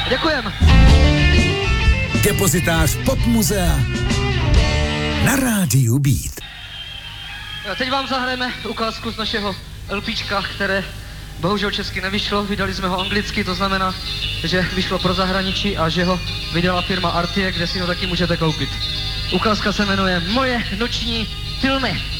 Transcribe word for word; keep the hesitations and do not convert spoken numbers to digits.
Děkujem. Depozitář Pop muzea na rádiu Beat. A teď vám zahrajeme ukázku z našeho LPčka, které bohužel česky nevyšlo, vydali jsme ho anglicky, to znamená, že vyšlo pro zahraničí a že ho vydala firma Artie, kde si ho taky můžete koupit. Ukázka se jmenuje Moje noční filmy.